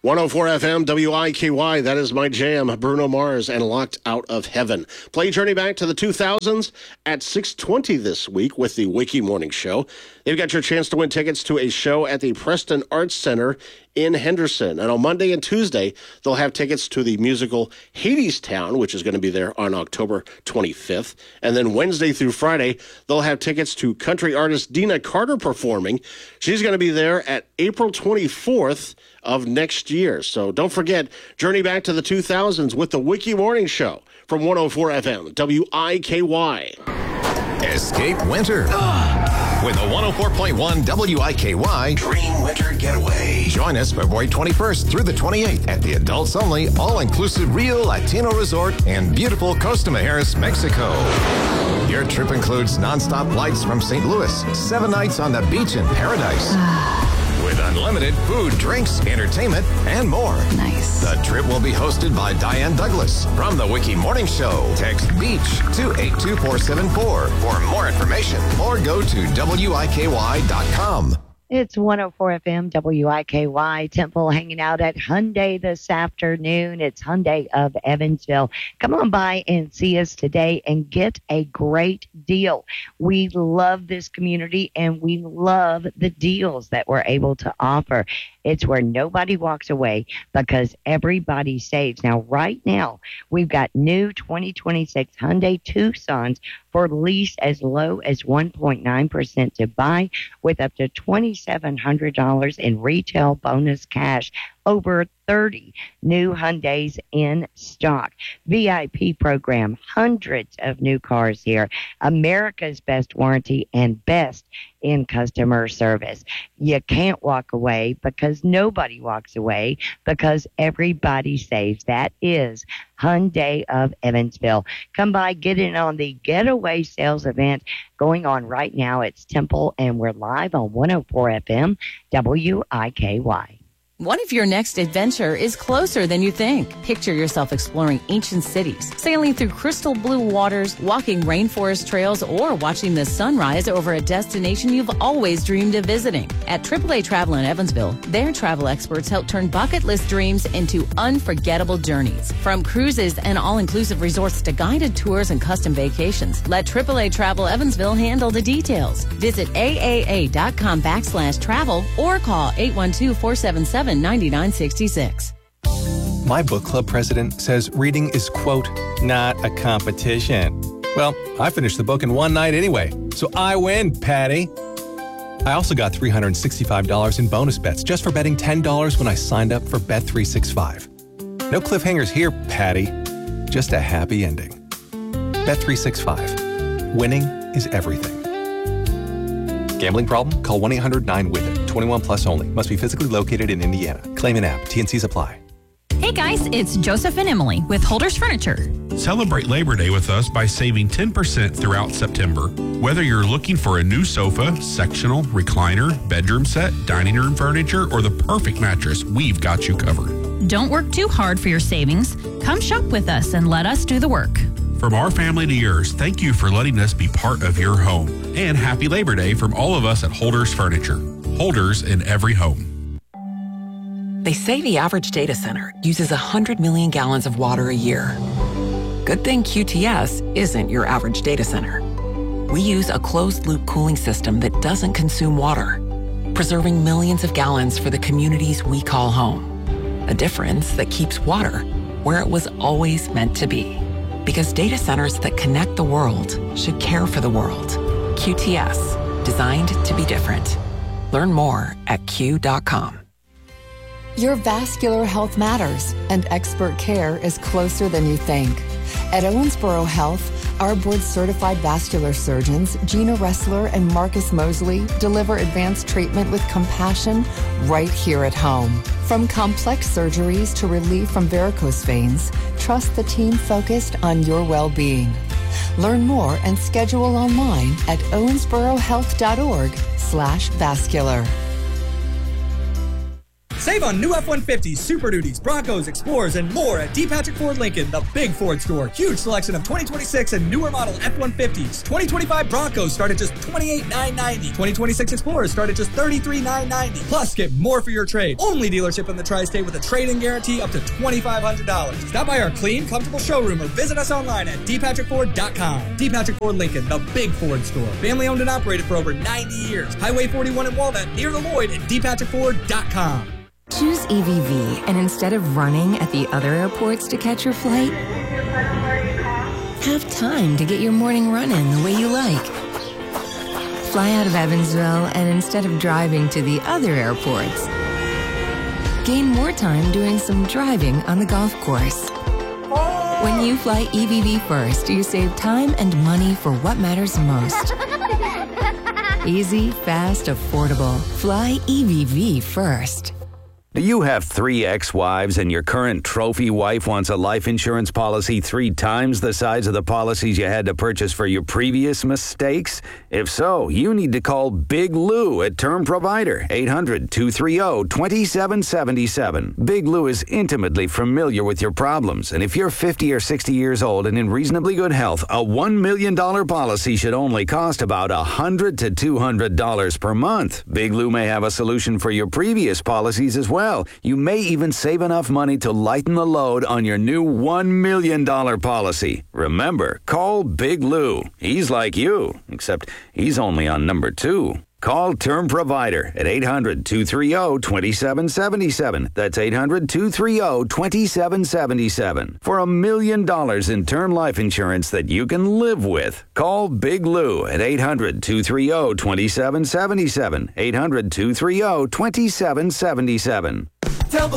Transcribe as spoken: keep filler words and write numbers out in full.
one oh four F M, W I K Y, that is my jam, Bruno Mars and Locked Out of Heaven. Play Journey Back to the two thousands at six twenty this week with the Wiki Morning Show. They've got your chance to win tickets to a show at the Preston Arts Center in Henderson. And on Monday and Tuesday, they'll have tickets to the musical Hadestown, which is going to be there on October twenty-fifth. And then Wednesday through Friday, they'll have tickets to country artist Dina Carter performing. She's going to be there at April twenty-fourth of next year. So don't forget, journey back to the two thousands with the Wiki Morning Show from one oh four F M, W I K Y. Escape winter with a one oh four point one W I K Y Dream Winter Getaway. Join us February twenty-first through the twenty-eighth at the adults-only, all-inclusive Rio Latino Resort in beautiful Costa Mujeres, Mexico. Your trip includes nonstop flights from Saint Louis, seven nights on the beach in paradise. With unlimited food, drinks, entertainment, and more. Nice. The trip will be hosted by Diane Douglas from the Wiki Morning Show. Text BEACH to eight two four seven four for more information or go to W I K Y dot com. It's one oh four F M, W I K Y, Temple hanging out at Hyundai this afternoon. It's Hyundai of Evansville. Come on by and see us today and get a great deal. We love this community and we love the deals that we're able to offer. It's where nobody walks away because everybody saves. Now, right now, we've got new twenty twenty-six Hyundai Tucsons for lease as low as one point nine percent to buy with up to two thousand seven hundred dollars in retail bonus cash. Over thirty new Hyundais in stock. V I P program, hundreds of new cars here. America's best warranty and best in customer service. You can't walk away because nobody walks away because everybody saves. That is Hyundai of Evansville. Come by, get in on the Getaway Sales event going on right now. It's Temple, and we're live on one oh four F M, W I K Y. What if your next adventure is closer than you think? Picture yourself exploring ancient cities, sailing through crystal blue waters, walking rainforest trails, or watching the sunrise over a destination you've always dreamed of visiting. At triple A Travel in Evansville, their travel experts help turn bucket list dreams into unforgettable journeys. From cruises and all-inclusive resorts to guided tours and custom vacations, let triple A Travel Evansville handle the details. Visit A A A dot com backslash travel or call eight one two, four seven seven, nine nine six six. My book club president says reading is, quote, not a competition. Well, I finished the book in one night anyway, so I win, Patty. I also got three hundred sixty-five dollars in bonus bets just for betting ten dollars when I signed up for Bet three sixty-five. No cliffhangers here, Patty. Just a happy ending. Bet three sixty-five. Winning is everything. Gambling problem? Call one eight hundred nine with it. twenty-one plus only. Must be physically located in Indiana. Claim an app. T N Cs apply. Hey guys, it's Joseph and Emily with Holders Furniture. Celebrate Labor Day with us by saving ten percent throughout September. Whether you're looking for a new sofa, sectional, recliner, bedroom set, dining room furniture, or the perfect mattress, we've got you covered. Don't work too hard for your savings. Come shop with us and let us do the work. From our family to yours, thank you for letting us be part of your home. And happy Labor Day from all of us at Holders Furniture. Holders in every home. They say the average data center uses one hundred million gallons of water a year. Good thing Q T S isn't your average data center. We use a closed-loop cooling system that doesn't consume water, preserving millions of gallons for the communities we call home. A difference that keeps water where it was always meant to be. Because data centers that connect the world should care for the world. Q T S, designed to be different. Learn more at Q dot com. Your vascular health matters, and expert care is closer than you think. At Owensboro Health, our board-certified vascular surgeons, Gina Ressler and Marcus Mosley, deliver advanced treatment with compassion right here at home. From complex surgeries to relief from varicose veins, trust the team focused on your well-being. Learn more and schedule online at owensboro health dot org slash vascular. Save on new F one fifties, Super Duties, Broncos, Explorers, and more at D. Patrick Ford Lincoln, the big Ford store. Huge selection of twenty twenty-six and newer model F one fifties. twenty twenty-five Broncos start at just twenty-eight thousand nine hundred ninety dollars. twenty twenty-six Explorers start at just thirty-three thousand nine hundred ninety dollars. Plus, get more for your trade. Only dealership in the Tri-State with a trade-in guarantee up to twenty-five hundred dollars. Stop by our clean, comfortable showroom or visit us online at d patrick ford dot com. D. Patrick Ford Lincoln, the big Ford store. Family owned and operated for over ninety years. Highway forty-one in Walnut, near the Lloyd at d patrick ford dot com. Choose E V V, and instead of running at the other airports to catch your flight, have time to get your morning run in the way you like. Fly out of Evansville, and instead of driving to the other airports, gain more time doing some driving on the golf course. When you fly E V V first, you save time and money for what matters most. Easy, fast, affordable. Fly E V V first. Do you have three ex-wives and your current trophy wife wants a life insurance policy three times the size of the policies you had to purchase for your previous mistakes? If so, you need to call Big Lou at Term Provider, eight hundred, two three zero, two seven seven seven. Big Lou is intimately familiar with your problems, and if you're fifty or sixty years old and in reasonably good health, a one million dollars policy should only cost about one hundred to two hundred dollars per month. Big Lou may have a solution for your previous policies as well. You may even save enough money to lighten the load on your new one million dollars policy. Remember, call Big Lou. He's like you, except he's only on number two. Call Term Provider at eight hundred, two three zero, two seven seven seven. That's eight hundred, two three zero, two seven seven seven. For a million dollars in term life insurance that you can live with. Call Big Lou at eight hundred, two three zero, two seven seven seven. eight hundred, two three zero, two seven seven seven.